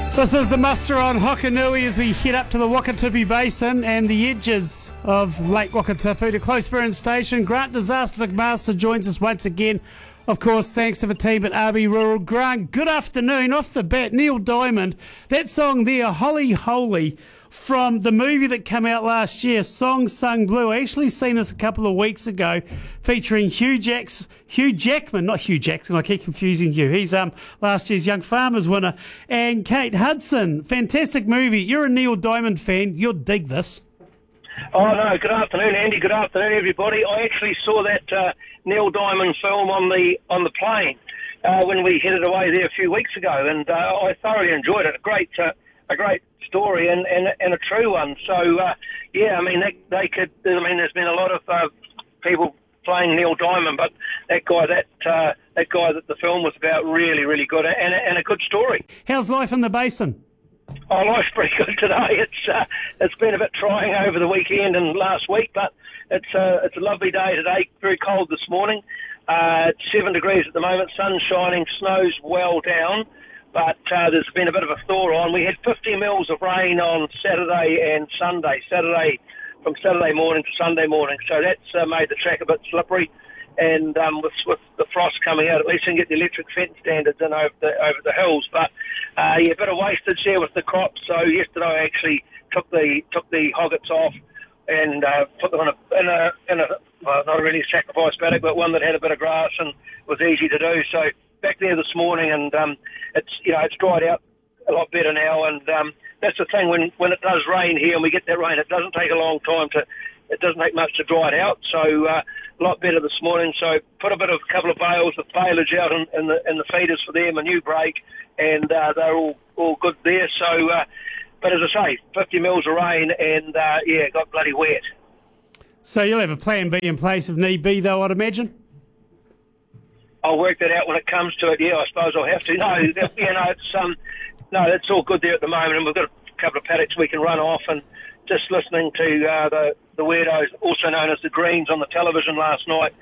This is the muster on Hokanui as we head up to the Wakatipu Basin and the edges of Lake Wakatipu to Close Burn Station. Grant Disaster McMaster joins us once again. Of course, thanks to the team at RB Rural. Grant, good afternoon. Off the bat, Neil Diamond. That song there, Holly Holy, from the movie that came out last year, Song Sung Blue. I actually seen this a couple of weeks ago, featuring Hugh Jackman, not Hugh Jackson, I keep confusing Hugh. He's last year's Young Farmers winner. And Kate Hudson. Fantastic movie. You're a Neil Diamond fan. You'll dig this. Oh, no, good afternoon, Andy. Good afternoon, everybody. I actually saw that Neil Diamond film on the plane when we headed away there a few weeks ago, and I thoroughly enjoyed it. A great story and a true one. So, yeah, I mean, there's been a lot of people playing Neil Diamond, but that guy that the film was about, really, really good and a good story. How's life in the basin? Oh, life's pretty good today. It's been a bit trying over the weekend and last week, but it's a lovely day today. Very cold this morning. It's 7 degrees at the moment. Sun's shining. Snow's well down, but there's been a bit of a thaw on. We had 50 mils of rain on Saturday and Sunday. From Saturday morning to Sunday morning. So that's made the track a bit slippery. And with the frost coming out, at least you can get the electric fence standards in over the hills. But yeah, a bit of wastage there with the crops. So yesterday I actually took the hoggets off and put them in a well, not really a sacrifice paddock, but one that had a bit of grass and was easy to do. So back there this morning, and it's dried out a lot better now. And that's the thing, when it does rain here and we get that rain, it doesn't take a long time it doesn't take much to dry it out. So a lot better this morning. So put a couple of bales of baleage out in the feeders for them, a new break, and they're all good there. So, but as I say, 50 mils of rain and it got bloody wet. So you'll have a plan B in place if need be, though, I'd imagine? I'll work that out when it comes to it. Yeah, I suppose I'll have to. No, it's all good there at the moment, and we've got a couple of paddocks we can run off, and just listening to the weirdos, also known as the Greens, on the television last night.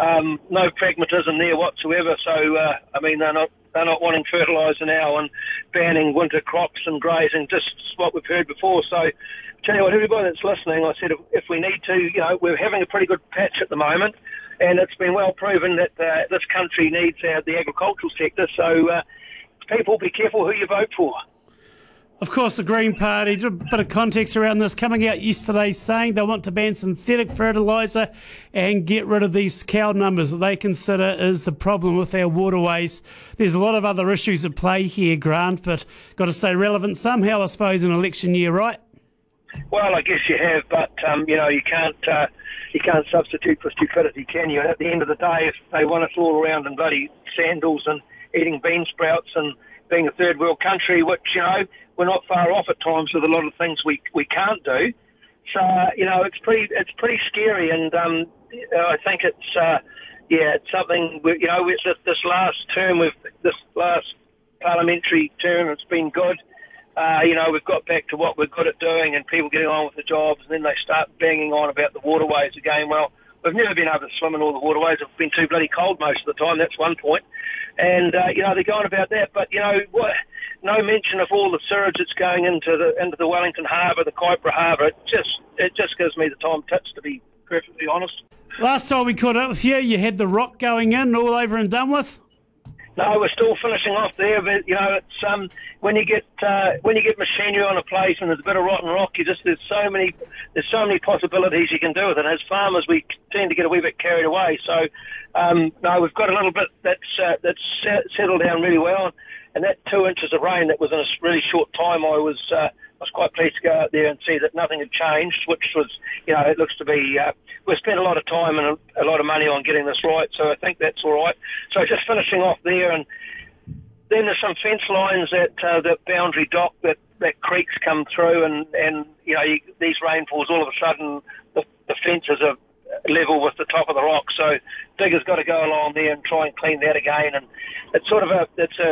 No pragmatism there whatsoever. So I mean, they're not wanting fertiliser now and banning winter crops and grazing, just what we've heard before. So tell you what, everybody that's listening, I said if we need to, we're having a pretty good patch at the moment, and it's been well proven that this country needs the agricultural sector. So people, be careful who you vote for. Of course, the Green Party, a bit of context around this, coming out yesterday saying they want to ban synthetic fertiliser and get rid of these cow numbers that they consider is the problem with our waterways. There's a lot of other issues at play here, Grant, but got to stay relevant somehow, I suppose, in election year, right? Well, I guess you have, but you can't substitute for stupidity, can you? And at the end of the day, if they want us all around in bloody sandals and eating bean sprouts and being a third world country, which we're not far off at times with a lot of things we can't do. So it's pretty scary, and I think it's something this last term, this last parliamentary term, it's been good. We've got back to what we're good at doing and people getting on with the jobs, and then they start banging on about the waterways again. Well, we've never been able to swim in all the waterways. It's been too bloody cold most of the time. That's one point. And, they're going about that. But, no mention of all the sewage that's going into the Wellington Harbour, the Kaipara Harbour. It just gives me the time tits, to be perfectly honest. Last time we caught up with you, you had the rock going in, all over and done with? No, we're still finishing off there, but it's when you get machinery on a place and there's a bit of rotten rock, there's so many possibilities you can do with it. As farmers, we tend to get a wee bit carried away. So no, we've got a little bit that's settled down really well, and that 2 inches of rain that was in a really short time, I was quite pleased to go out there and see that nothing had changed, which was, it looks to be, we spent a lot of time and a lot of money on getting this right, so I think that's all right. So just finishing off there, and then there's some fence lines at the boundary dock that creeks come through, and these rainfalls, all of a sudden the fences are level with the top of the rock, so diggers got to go along there and try and clean that again, and it's sort of a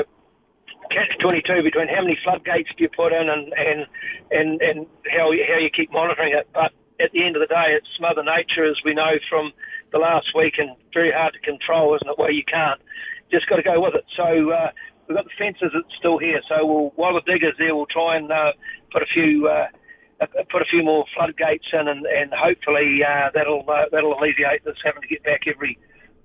catch-22 between how many floodgates do you put in and how you keep monitoring it. But at the end of the day, it's Mother Nature, as we know from the last week, and very hard to control, isn't it? Well, you can't. Just got to go with it. So we've got the fences that's still here. So while the digger's there, we'll try and put a few more floodgates in, and hopefully that'll alleviate this having to get back every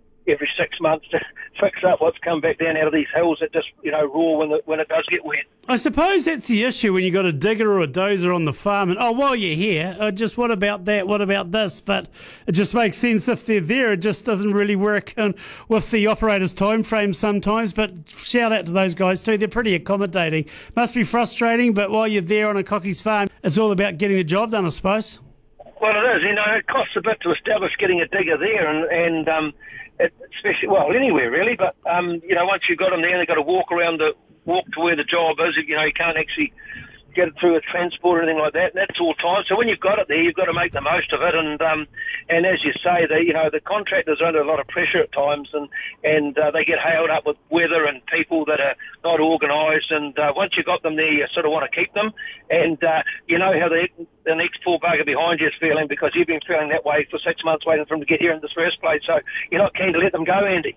6 months to fix up what's come back down out of these hills that just roar when it does get wet. I suppose that's the issue when you've got a digger or a dozer on the farm and, while you're here, just what about that, what about this? But it just makes sense if they're there. It just doesn't really work with the operator's time frame sometimes. But shout out to those guys too. They're pretty accommodating. Must be frustrating, but while you're there on a Cockies farm, it's all about getting the job done, I suppose. Well, it is. It costs a bit to establish getting a digger there, and especially, anywhere really. But once you've got them there, they've got to walk to where the job is. You can't actually get it through a transport or anything like that. And that's all time. So when you've got it there, you've got to make the most of it. And as you say, the contractors are under a lot of pressure at times, and they get hailed up with weather and people that are not organised. And once you've got them there, you sort of want to keep them. And you know how the next poor bugger behind you is feeling, because you've been feeling that way for 6 months waiting for them to get here in the first place. So you're not keen to let them go, Andy.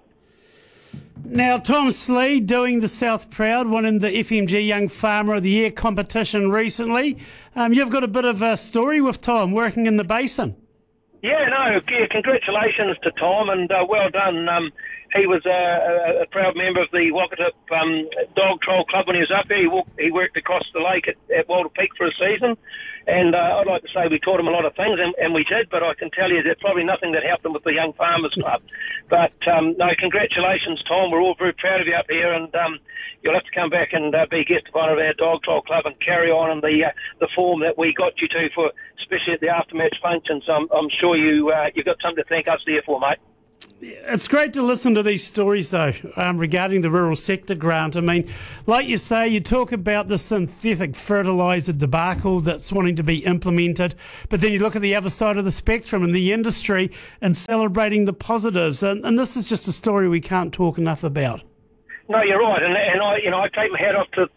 Now, Tom Slee doing the South Proud, winning the FMG Young Farmer of the Year competition recently. You've got a bit of a story with Tom working in the basin. Yeah, congratulations to Tom, and well done. He was a proud member of the Wakatip Dog Troll Club when he was up here. He worked across the lake at Walter Peak for a season, and I'd like to say we taught him a lot of things, and we did, but I can tell you there's probably nothing that helped him with the Young Farmers Club. But no, congratulations, Tom. We're all very proud of you up here, and you'll have to come back and be a guest of one of our Dog Troll Club and carry on in the form that we got you to, for especially at the aftermatch functions. I'm sure you've got something to thank us there for, mate. It's great to listen to these stories, though, regarding the rural sector grant. I mean, like you say, you talk about the synthetic fertiliser debacle that's wanting to be implemented, but then you look at the other side of the spectrum in the industry and celebrating the positives. And this is just a story we can't talk enough about. No, you're right, and I take my hat off to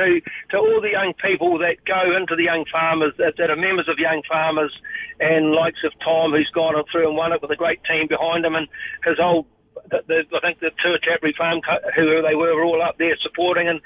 all the young people that go into the Young Farmers, that are members of Young Farmers, and likes of Tom, who's gone through and won it with a great team behind him, and his I think the Tuatapere Farm, who they were all up there supporting, and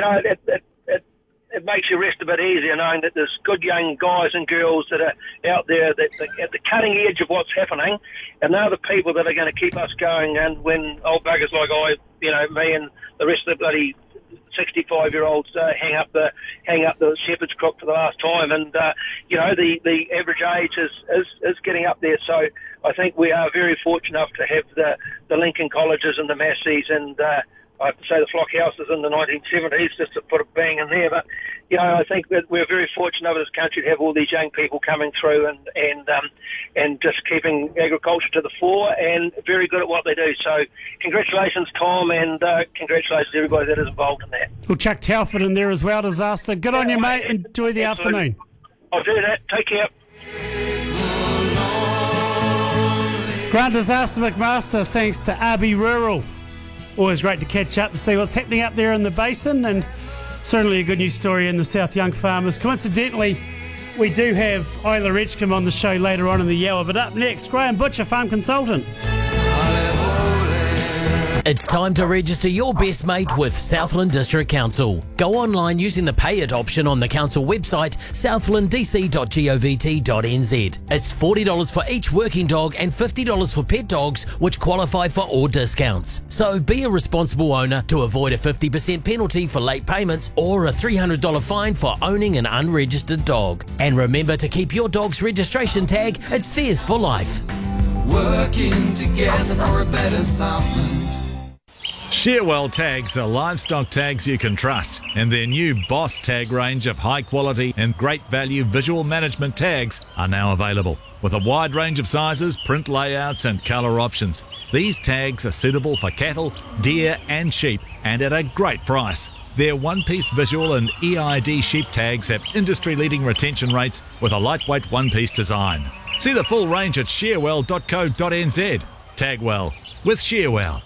it makes you rest a bit easier knowing that there's good young guys and girls that are out there that at the cutting edge of what's happening, and they're the people that are going to keep us going. And when old buggers like me and the rest of the bloody 65-year-olds hang up the shepherd's crook for the last time, and the average age is getting up there. So I think we are very fortunate enough to have the Lincoln Colleges and the Massey's, and I have to say the Flock Houses in the 1970s, just to put a bang in there. But I think that we're very fortunate over this country to have all these young people coming through and just keeping agriculture to the fore, and very good at what they do. So congratulations, Tom, and congratulations to everybody that is involved in that. We'll chuck Telford in there as well, Disaster. Good on you, mate. Enjoy the afternoon. I'll do that. Take care. Grant Disaster McMaster, thanks to RB Rural. Always great to catch up and see what's happening up there in the basin, and certainly a good news story in the South Young Farmers. Coincidentally, we do have Isla Etchcombe on the show later on in the hour, but up next, Graham Butcher, farm consultant. It's time to register your best mate with Southland District Council. Go online using the pay it option on the council website, southlanddc.govt.nz. It's $40 for each working dog and $50 for pet dogs, which qualify for all discounts. So be a responsible owner to avoid a 50% penalty for late payments or a $300 fine for owning an unregistered dog. And remember to keep your dog's registration tag. It's theirs for life. Working together for a better Southland. Shearwell tags are livestock tags you can trust, and their new Boss tag range of high quality and great value visual management tags are now available. With a wide range of sizes, print layouts and colour options, these tags are suitable for cattle, deer and sheep, and at a great price. Their one-piece visual and EID sheep tags have industry-leading retention rates with a lightweight one-piece design. See the full range at shearwell.co.nz. Tag well with Shearwell.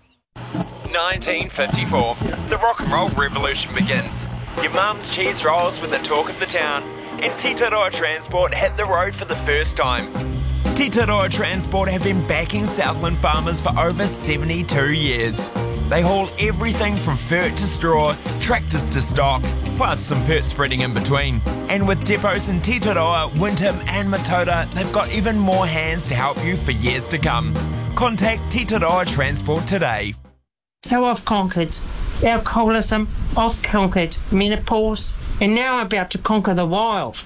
1954, the rock and roll revolution begins. Your mum's cheese rolls were the talk of the town, and Titaroa Transport hit the road for the first time. Titaroa Transport have been backing Southland farmers for over 72 years. They haul everything from fert to straw, tractors to stock, plus some fert spreading in between. And with depots in Titiroa, Wyndham and Matoda, they've got even more hands to help you for years to come. Contact Titiroa Transport today. So I've conquered alcoholism, I've conquered menopause, and now I'm about to conquer the wild.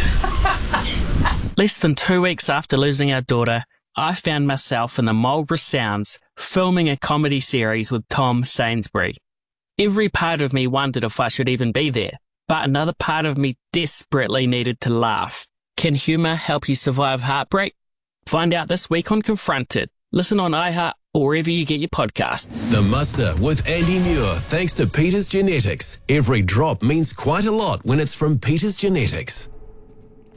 Less than 2 weeks after losing our daughter, I found myself in the Marlborough Sounds filming a comedy series with Tom Sainsbury. Every part of me wondered if I should even be there, but another part of me desperately needed to laugh. Can humour help you survive heartbreak? Find out this week on Confronted. Listen on iHeart or wherever you get your podcasts. The Muster with Andy Muir, thanks to Peters Genetics. Every drop means quite a lot when it's from Peters Genetics.